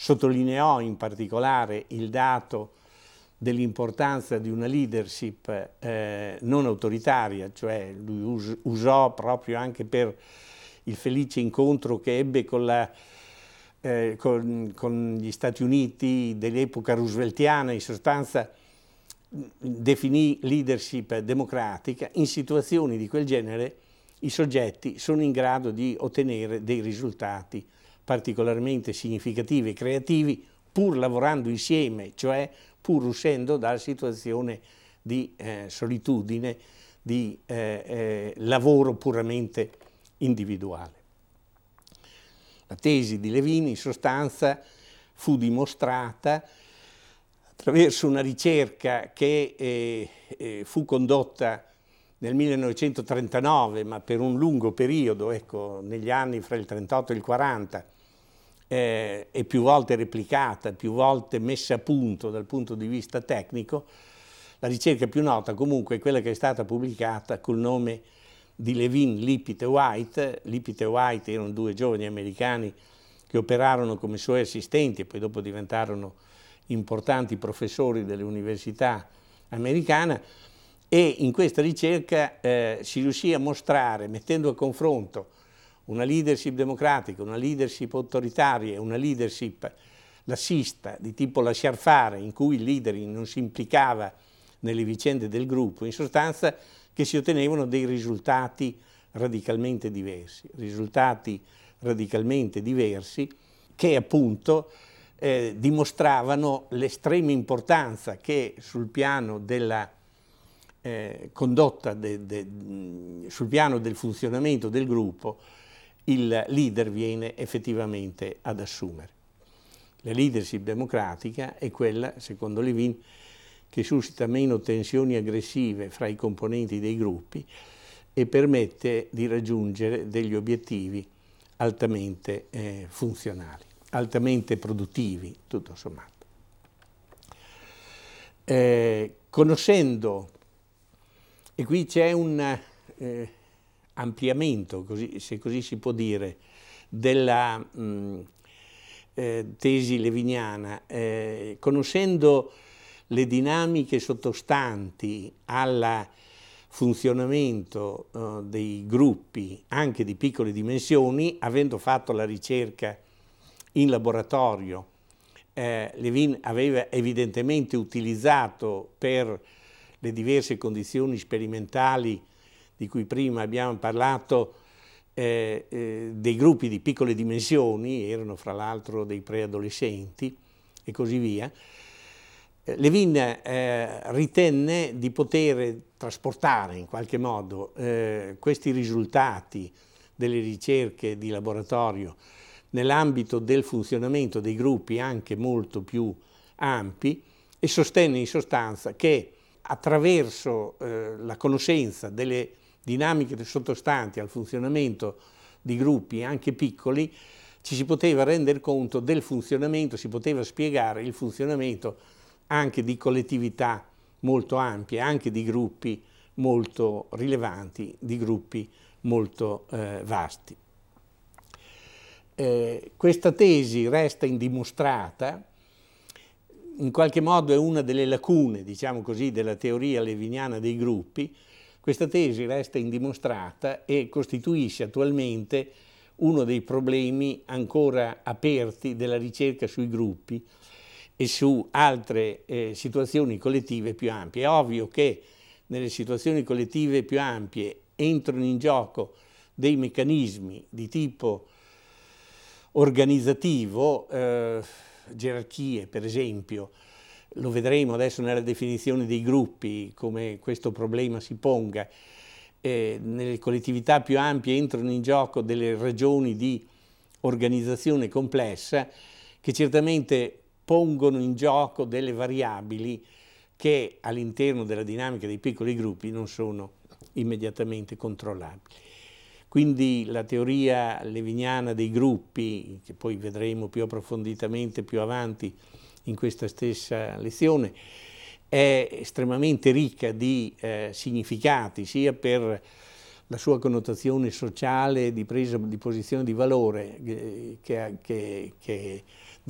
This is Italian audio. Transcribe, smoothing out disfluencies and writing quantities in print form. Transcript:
sottolineò in particolare il dato dell'importanza di una leadership non autoritaria, cioè lui usò proprio anche per il felice incontro che ebbe con gli Stati Uniti dell'epoca rooseveltiana, in sostanza definì leadership democratica. In situazioni di quel genere i soggetti sono in grado di ottenere dei risultati particolarmente significativi e creativi, pur lavorando insieme, cioè pur uscendo dalla situazione di solitudine, di lavoro puramente individuale. La tesi di Levin in sostanza fu dimostrata attraverso una ricerca che fu condotta nel 1939, ma per un lungo periodo, ecco, negli anni fra il 38 e il 40, e più volte replicata, più volte messa a punto dal punto di vista tecnico. La ricerca più nota comunque è quella che è stata pubblicata col nome di Levin, Lippitt e White. Lippitt e White erano due giovani americani che operarono come suoi assistenti e poi dopo diventarono importanti professori delle università americane, e in questa ricerca si riuscì a mostrare, mettendo a confronto una leadership democratica, una leadership autoritaria e una leadership lassista di tipo lasciar fare, in cui il leader non si implicava nelle vicende del gruppo, in sostanza che si ottenevano dei risultati radicalmente diversi che appunto dimostravano l'estrema importanza che sul piano della condotta, sul piano del funzionamento del gruppo, il leader viene effettivamente ad assumere. La leadership democratica è quella, secondo Levin, che suscita meno tensioni aggressive fra i componenti dei gruppi e permette di raggiungere degli obiettivi altamente funzionali, altamente produttivi, tutto sommato. Conoscendo, e qui c'è un ampliamento, se così si può dire, della tesi leviniana, conoscendo le dinamiche sottostanti al funzionamento dei gruppi anche di piccole dimensioni, avendo fatto la ricerca in laboratorio, Levin aveva evidentemente utilizzato per le diverse condizioni sperimentali di cui prima abbiamo parlato dei gruppi di piccole dimensioni, erano fra l'altro dei preadolescenti e così via. Levin ritenne di poter trasportare in qualche modo questi risultati delle ricerche di laboratorio nell'ambito del funzionamento dei gruppi anche molto più ampi, e sostenne in sostanza che attraverso la conoscenza delle dinamiche sottostanti al funzionamento di gruppi anche piccoli ci si poteva rendere conto del funzionamento, si poteva spiegare il funzionamento anche di collettività molto ampie, anche di gruppi molto rilevanti, di gruppi molto vasti. Questa tesi resta indimostrata, in qualche modo è una delle lacune, diciamo così, della teoria leviniana dei gruppi. Questa tesi resta indimostrata e costituisce attualmente uno dei problemi ancora aperti della ricerca sui gruppi e su altre situazioni collettive più ampie. È ovvio che nelle situazioni collettive più ampie entrano in gioco dei meccanismi di tipo organizzativo, gerarchie per esempio. Lo vedremo adesso nella definizione dei gruppi, come questo problema si ponga. Nelle collettività più ampie entrano in gioco delle ragioni di organizzazione complessa che certamente pongono in gioco delle variabili che all'interno della dinamica dei piccoli gruppi non sono immediatamente controllabili. Quindi la teoria leviniana dei gruppi, che poi vedremo più approfonditamente più avanti in questa stessa lezione, è estremamente ricca di significati, sia per la sua connotazione sociale di presa di posizione di valore che